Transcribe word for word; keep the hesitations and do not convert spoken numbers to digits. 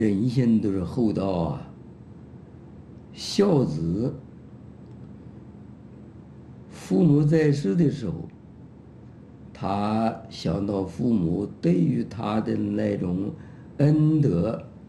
人心都是厚道啊。孝子，父母在世的时候，他想到父母对于他的那种恩德，